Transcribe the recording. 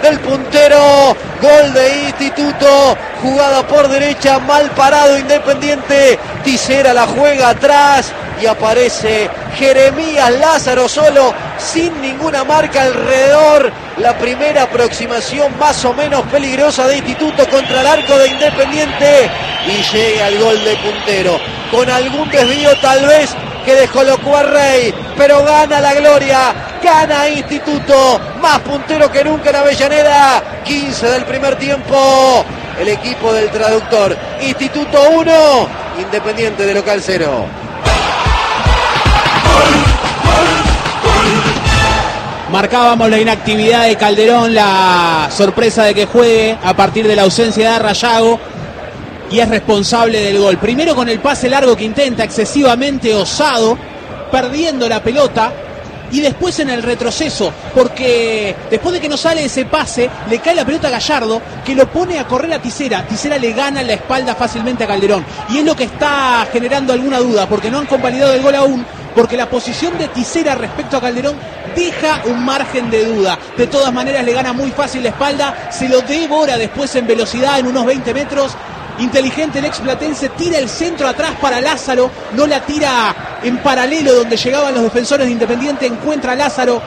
el puntero. Gol de Instituto, jugada por derecha, mal parado Independiente. Tisera la juega atrás y aparece Jeremías Lázaro solo, sin ninguna marca alrededor. La primera aproximación más o menos peligrosa de Instituto contra el arco de Independiente y llega el gol de puntero. Con algún desvío tal vez que descolocó a Rey, pero gana la gloria, gana Instituto, más puntero que nunca en Avellaneda. 15 del primer tiempo, el equipo del traductor. Instituto 1, Independiente de local 0. Marcábamos la inactividad de Calderón, la sorpresa de que juegue a partir de la ausencia de Arrayago, y es responsable del gol. Primero con el pase largo que intenta, excesivamente osado, perdiendo la pelota, y después en el retroceso, porque después de que no sale ese pase, le cae la pelota a Gallardo, que lo pone a correr a Tisera. Tisera le gana en la espalda fácilmente a Calderón, y es lo que está generando alguna duda, porque no han convalidado el gol aún, porque la posición de Tisera respecto a Calderón deja un margen de duda. De todas maneras le gana muy fácil la espalda, se lo devora después en velocidad en unos 20 metros. Inteligente el explatense, tira el centro atrás para Lázaro, no la tira en paralelo donde llegaban los defensores de Independiente, encuentra a Lázaro